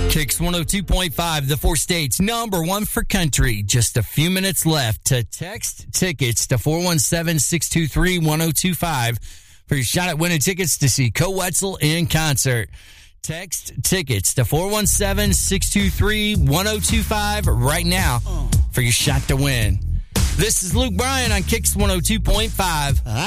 Kicks 102.5, the four states, number one for country. Just a few minutes left to text tickets to 417-623-1025 for your shot at winning tickets to see Co Wetzel in concert. Text tickets to 417-623-1025 right now for your shot to win. This is Luke Bryan on Kicks 102.5.